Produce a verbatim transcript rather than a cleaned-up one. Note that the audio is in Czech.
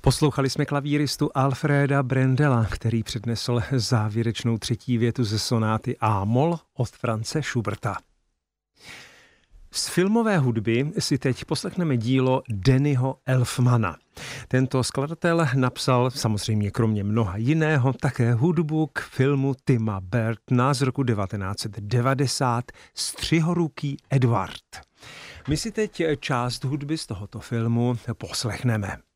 Poslouchali jsme klavíristu Alfreda Brendela, který přednesl závěrečnou třetí větu ze sonáty A-moll od Franze Schuberta. Z filmové hudby si teď poslechneme dílo Dannyho Elfmana. Tento skladatel napsal samozřejmě kromě mnoha jiného také hudbu k filmu Tima Burtona z roku devatenáct set devadesát Střihoruký Edward. My si teď část hudby z tohoto filmu poslechneme.